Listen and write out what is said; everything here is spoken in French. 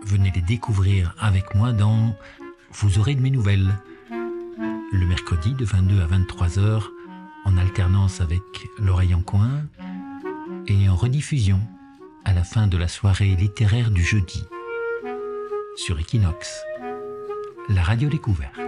venez les découvrir avec moi dans Vous aurez de mes nouvelles, le mercredi de 22 à 23 heures, en alternance avec L'Oreille en Coin, et en rediffusion à la fin de la soirée littéraire du jeudi, sur Equinox, la radio découverte.